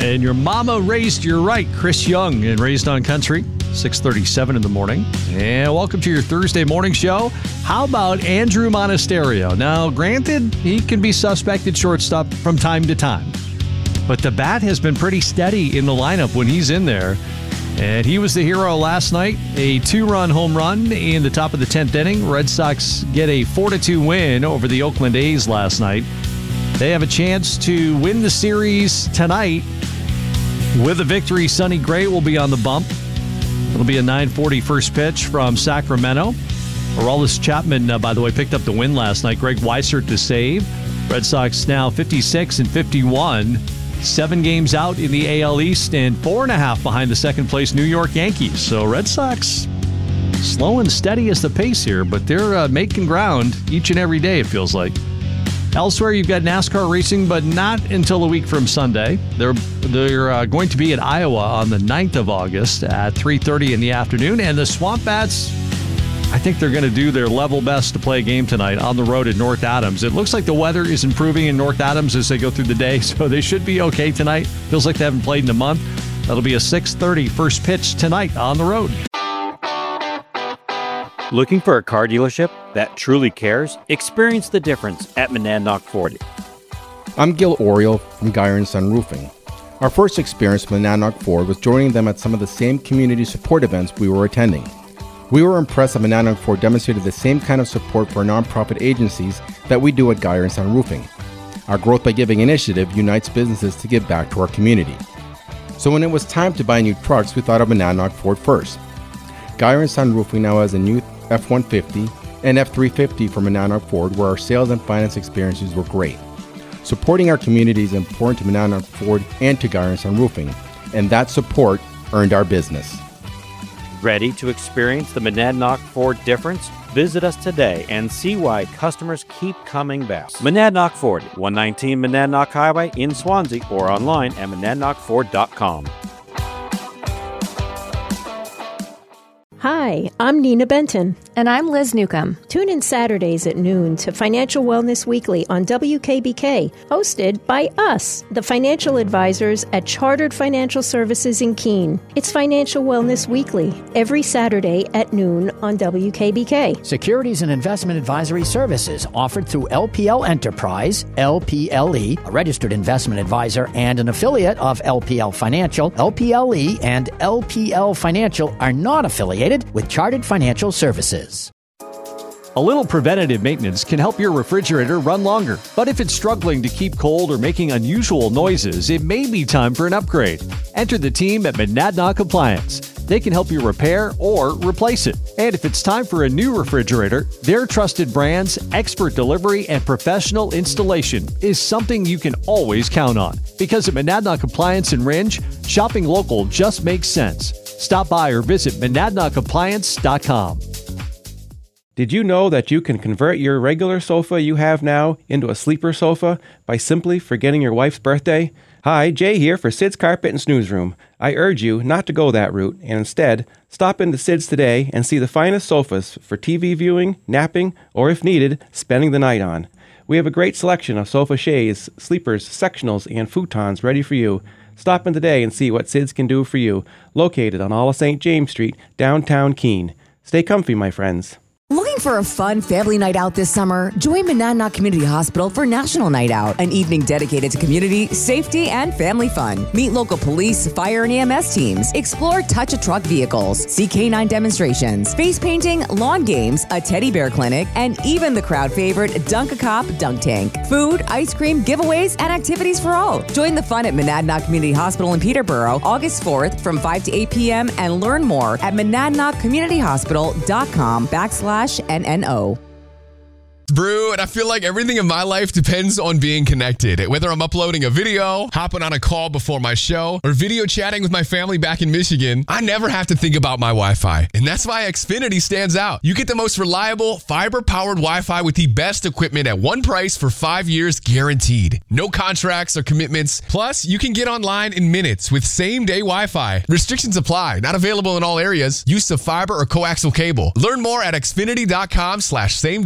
And your mama raised you right. Chris Young in Raised on Country, 6:37 in the morning. And welcome to your Thursday morning show. How about Andrew Monasterio? Now, granted, he can be suspect at shortstop from time to time. But the bat has been pretty steady in the lineup when he's in there. And he was the hero last night. A 2-run home run in the top of the 10th inning. Red Sox get a 4-2 win over the Oakland A's last night. They have a chance to win the series tonight. With a victory, Sonny Gray will be on the bump. It'll be a 9:40 first pitch from Sacramento. Aroldis Chapman, by the way, picked up the win last night. Greg Weissert to save. Red Sox now 56-51. 7 games out in the AL East and 4.5 behind the second-place New York Yankees. So Red Sox slow and steady as the pace here, but they're making ground each and every day, it feels like. Elsewhere, you've got NASCAR racing, but not until a week from Sunday. They're going to be at Iowa on the 9th of August at 3:30 in the afternoon. And the Swamp Bats, I think they're going to do their level best to play a game tonight on the road at North Adams. It looks like the weather is improving in North Adams as they go through the day, so they should be okay tonight. Feels like they haven't played in a month. That'll be a 6:30 first pitch tonight on the road. Looking for a car dealership that truly cares? Experience the difference at Monadnock Ford. I'm Gil Oriole from Geyer & Son Roofing. Our first experience with Monadnock Ford was joining them at some of the same community support events we were attending. We were impressed that Monadnock Ford demonstrated the same kind of support for nonprofit agencies that we do at Geyer & Son Roofing. Our Growth by Giving initiative unites businesses to give back to our community. So when it was time to buy new trucks, we thought of Monadnock Ford first. Geyer & Son Roofing now has a new F-150 and F-350 from Monadnock Ford, where our sales and finance experiences were great. Supporting our community is important to Monadnock Ford and to Geyer & Son Roofing, and that support earned our business. Ready to experience the Monadnock Ford difference? Visit us today and see why customers keep coming back. Monadnock Ford, 119 Monadnock Highway in Swansea, or online at monadnockford.com. Hi, I'm Nina Benton. And I'm Liz Newcomb. Tune in Saturdays at noon to Financial Wellness Weekly on WKBK, hosted by us, the financial advisors at Chartered Financial Services in Keene. It's Financial Wellness Weekly, every Saturday at noon on WKBK. Securities and investment advisory services offered through LPL Enterprise, LPLE, a registered investment advisor and an affiliate of LPL Financial. LPLE and LPL Financial are not affiliated with Chartered Financial Services. A little preventative maintenance can help your refrigerator run longer. But if it's struggling to keep cold or making unusual noises, it may be time for an upgrade. Enter the team at Monadnock Appliance. They can help you repair or replace it. And if it's time for a new refrigerator, their trusted brands, expert delivery, and professional installation is something you can always count on. Because at Monadnock Appliance in Rindge, shopping local just makes sense. Stop by or visit MonadnockAppliance.com. Did you know that you can convert your regular sofa you have now into a sleeper sofa by simply forgetting your wife's birthday? Hi, Jay here for Sid's Carpet and Snooze Room. I urge you not to go that route and instead stop into Sid's today and see the finest sofas for TV viewing, napping, or if needed, spending the night on. We have a great selection of sofa shades, sleepers, sectionals, and futons ready for you. Stop in today and see what Sid's can do for you, located on all of St. James Street, downtown Keene. Stay comfy, my friends. Looking for a fun family night out this summer? Join Monadnock Community Hospital for National Night Out, an evening dedicated to community, safety, and family fun. Meet local police, fire, and EMS teams. Explore touch-a-truck vehicles, see canine demonstrations, face painting, lawn games, a teddy bear clinic, and even the crowd favorite Dunk-a-Cop Dunk Tank. Food, ice cream, giveaways, and activities for all. Join the fun at Monadnock Community Hospital in Peterborough, August 4th from 5 to 8 p.m. and learn more at monadnockcommunityhospital.com/NNO. Brew, and I feel like everything in my life depends on being connected. Whether I'm uploading a video, hopping on a call before my show, or video chatting with my family back in Michigan, I never have to think about my Wi-Fi. And that's why Xfinity stands out. You get the most reliable, fiber-powered Wi-Fi with the best equipment at one price for 5 years guaranteed. No contracts or commitments. Plus, you can get online in minutes with same-day Wi-Fi. Restrictions apply. Not available in all areas. Use of fiber or coaxial cable. Learn more at xfinity.com/same